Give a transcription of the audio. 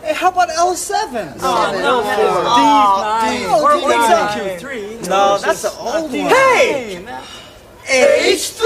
Hey, how about L7? No, D9. We're D9. Q3. No, that's the old one. Hey! H3.